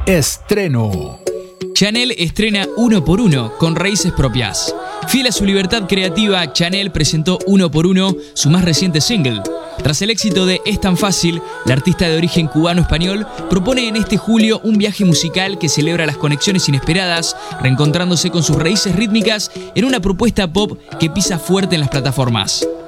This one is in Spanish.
Estreno. Chanel estrena Uno por Uno con raíces propias. Fiel a su libertad creativa, Chanel presentó Uno por Uno, su más reciente single. Tras el éxito de Es tan fácil, la artista de origen cubano-español propone en este julio un viaje musical que celebra las conexiones inesperadas, reencontrándose con sus raíces rítmicas en una propuesta pop que pisa fuerte en las plataformas.